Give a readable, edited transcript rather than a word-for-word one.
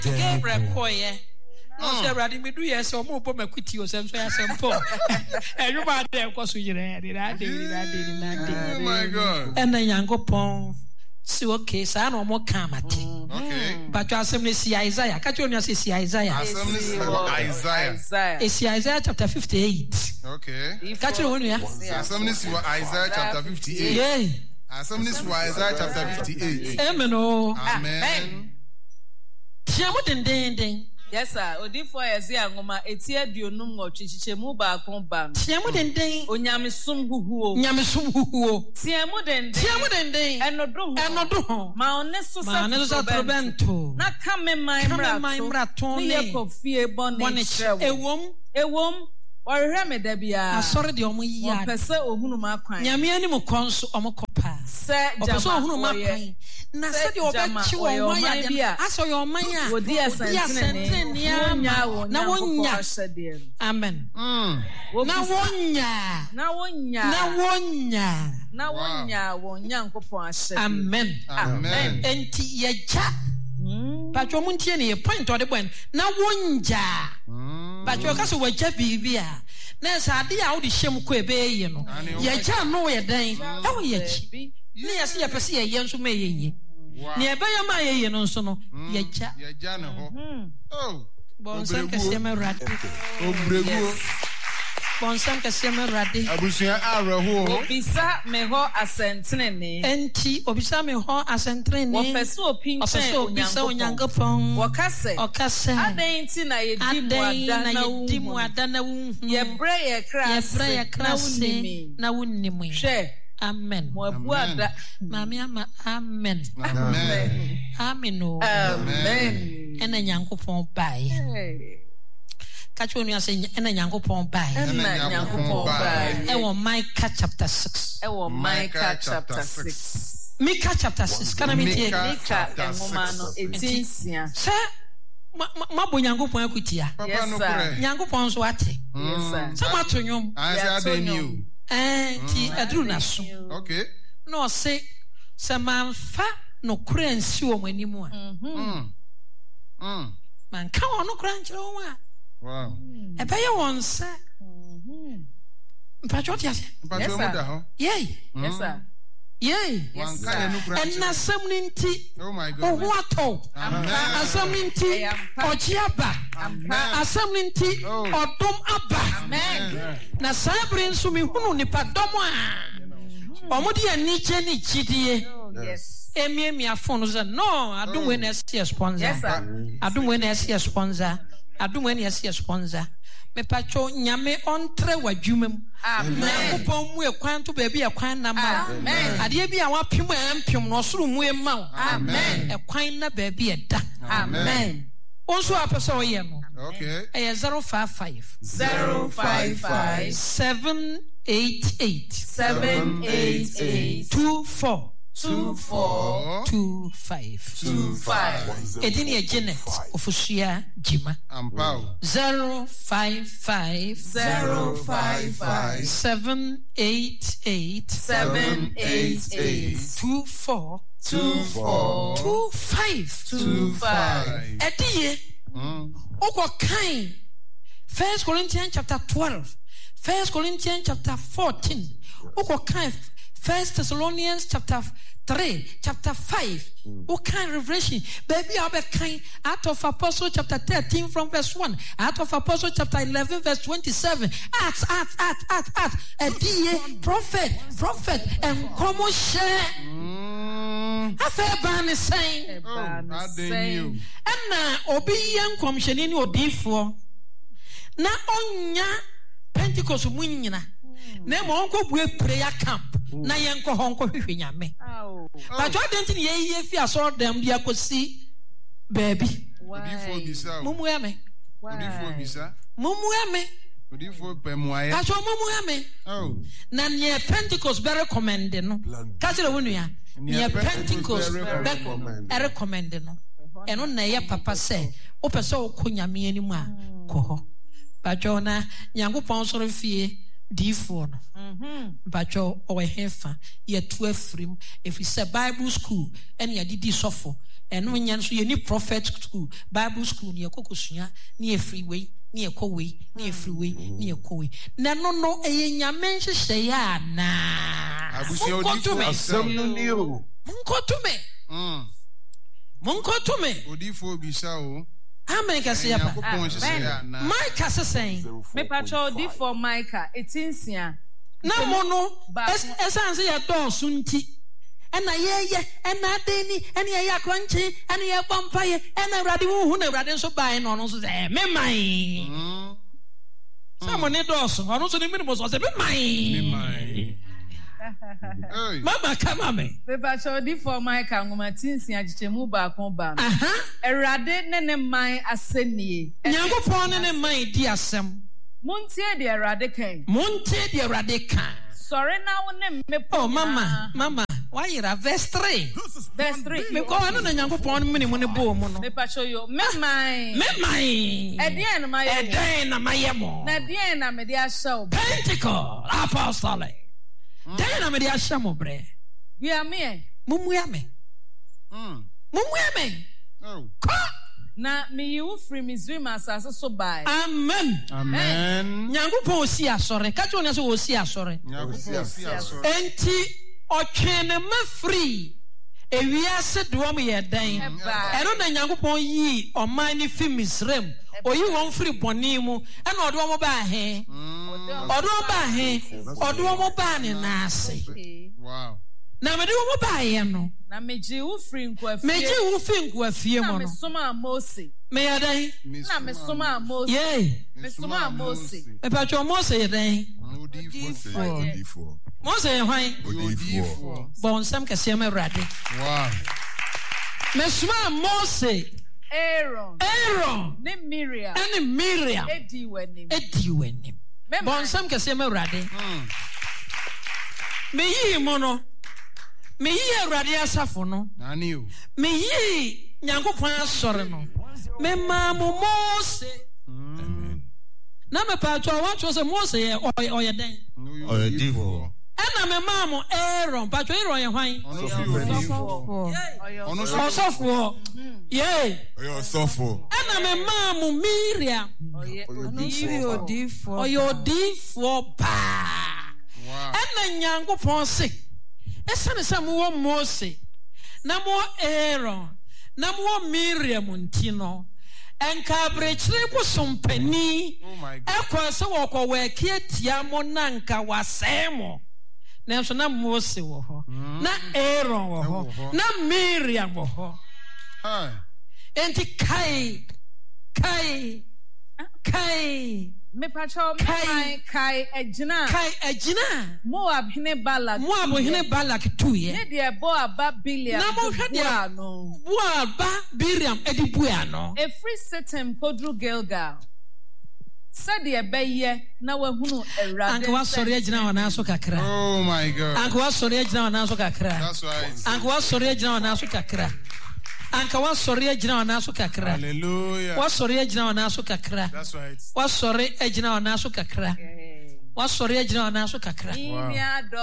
Gabriel koye. No se radi me do yes o mo po makuti o sem so ya sempo. Enyu ba de ko so yire na de. Oh my God. And Nyankopon si okay sa na mo ka mate. Okay. But you asem si Isaiah. Ka you si Isaiah. Isaiah chapter 58. Okay. Ka you ya. Asem si Isaiah chapter 58. Yeah. Asem si Isaiah chapter 58. Amen. Amen. Tia mo den. Yes sir. Odifo ezi angoma eti aduonum otwichichemu ba kon ba. Tia mo den. Onyamesum huhuo. Tia mo den. Enodo ho. Ma oneso sa trobento. Na kame maimrato. Ne kofie bone chewo. Ewom Orire me da bia. Asori de omo yi ya. Opese ohunu makwan. Nyame ani mu konso omo kopa. Se jama. Opese ohunu makwan. Na se de obechi wo wan ya de. Aso yo man ya. Odi asentene ni na wonya. Amen. Na wonya nkopon ahye. Amen. Enti yeja. Patro muntie ne point o de bon. Na wonja. Patro ka so waja bibia. Na sa ade a wo de hyem ko ebe ye no. Yeja no ye dan. E wo yechi. Ne yesi ye pese ye nso ma ye. Ne ebe ye ma ye no nso no. Yeja. Yeja ne ho. Oh. Bonsam kese me rade. Obregu. Bonsam kese me rade. Abusuan areho. Obisa me ho asentene. Enti obisa me ho asentene. Wo pese opinchen onyankopon. Wo kase. Okase. Aden ti na ye di mu adana wu. Ye bre ye krase. Na wunimi. Hwe. Amen. Mo buada. Mami ama amen. Amen. Amen. Amen. Ena nyankopon bai. Kacho nu ase ena nyankopon bai. Ena nyankopon bai. Ewo Micah chapter 6. Micah chapter 6. Micah chapter 6. Kana mi tie. Micah engoma no etinsia. Sir, mabo nyankopon akutia. Papa no kure. Nyankopon so ate. Yes sir. Sama tonyom. Asa adeniu. Ti adru na so. Okay. No se manfa no kure nsi wo manimu a. Man ka wono kura nkyere wo a. Wow. Ebe ye won se. Mpacho ti ase. Mpacho mu da ho. Yey. Yes sir. Yey. Wan ka no kura. En nasam ni nti. Oh my God. Oho ato. Asam ni nti. Ochi aba. Asam ni nti. Odom aba. Amen. Na sabre nso mi hunu nipa dom a. Omodi ani che ni chidie. Yes. Emi afon so no adum we na see sponsor. Yes sir. Adum we na see sponsor. Adum we na see sponsor. Me pacho nyame ontre wadwumam. Amen. Nakopon mu ekwan to ba bi ekwan na ma. Amen. Ade bi a wapem empem no soro mu ema. Amen. Ekwan na ba bi eda. Amen. Onso apese oye no. Okay. 055 055 788 24 25. Edini e Janet ofusia Jima. Ampao. 055 788 24 25. Ediye. Oko kain. 1 Corinthians chapter 12. 1 Corinthians chapter 14. Oko kain. 1 Thessalonians chapter 3, chapter 5. What kind of revelation? Baby, I'll be kind. Out of Apostle chapter 13 from verse 1. Out of Apostle chapter 11 verse 27. Acts. A dear prophet. And come on share. I feel ban is saying. And now, obi young commissioning or before. Na onya Pentecost munyina. Na mo onko bue prayer camp. Na yenko honko hwehwe nyame. But what didn't ye fi asor dem dia kosi baby. Odifo bisa. Mumu me. Odifo bisa. Mumu me. Odifo pemuaya. Acho mumu me. Oh. Na nye Pentecost be recommend no. Ka tire wonu ya. Nye Pentecost be recommend no. Eno na ye papa say, o pese o ko nyame animu a ko ho. Ba jona nyankopon soro fie D4 no bacho o hefa ye 12 frame if you say Bible school and ye didi sofo eno nya nso ye ni prophet school Bible school ni ekokosua ni freeway ni ekoway ni freeway ni ekoway na no nyame nhyehyɛ ya na abusia odi asem no ni o Munkotume odifo bisa o amen ka se yapa Micah sesen me pacho odifo Micah etinsia na mo no esan se ya don sunti ena yeye ena deni ena ya kwanchi ena ya bompaye ena awrade hu na awrade so bai no no so se me mai samo ne doso ono so ne minimo so se me mai Mama come on me. Pepa chodi for my kanguma tinsi agichemu ba kon ba. Erade ne man asenie. Nyankopon ne man di asem. Muntie de erade kan. Sorry na wo ne mepo. Oh mama, why you are verse 3? Verse 3. Me ko anu na Nyankopon me ne bo mu no. Pepa cho yo me man. Edien na mayemo. Na edien na me dia show. Pentecost apostolic. Then I'm the Ashamo bre. Yeah, me. Mumuame. Oh. Na me you free Missouri asase so by. Amen. Nyankopon si asore. Ka cho nya so si asore. Nyankopon si asore. Enti otwene ma free. Ewiase do me ye dan. Ero na Nyankopon yi oman ni fi Misrem. Oyi won free boni mu. E na odo mo ba he. Odo mo ba ne na ase. Wow. Na me de mo ba ye no. Na meji wo free nkwafie. Meji wo free nkwafie mo no. Na me soma Mose. Me ya dan. Na me soma Mose. Ye. Me soma Mose. Me pa cho Mose ye dan. Odifo. Mose ye hwan? Odifo. Bon sam kase ma urade. Wow. Me soma Mose. Aaron. Ne Miriam. Edi wenim. Bon sam kase ma urade. Me yi mo no. Me yi urade asafo no. Nani o. Me yi Nyankopon asore no. Me ma mo Mose. Na me pa cho wa cho se Mose ye oye den. Odifo. Ana me ma mo Aaron, pa cho Aaron ye hwan? Ono Osofo. Ye. Osofo. Ana me ma mo Miriam. Odifo pa. Wow. Ana Nyankopon se. Esane se mo Mose. Na mo Aaron. Na mo Miriam ntino. Enka brechire bosompani. Oh my God. Ekwa se wo kwa weki atia mo na nka wasemo. Na so na Mose wo ho. Na Aaron wo ho. Na Miriam wo ho. Hi. Enti kai. Me pacho me kai ejina. Moab hene Balak tuye. Ne de bo aba Biliam. Na mo hwede no. Bo aba Biliam edi bua no. A free setem kodru Gilgal. Said the ebeye na wahunu erade. Anko wa sori agina wana so kakra. Oh my God. Anko wa sori agina wana so kakra. That's right. Anko wa sori agina wana so kakra. Anka wa sori agina wana so kakra. Hallelujah. Wa sori agina wana so kakra. That's right. Wa sori agina wana so kakra. Wa sori agina wana so kakra. Wow.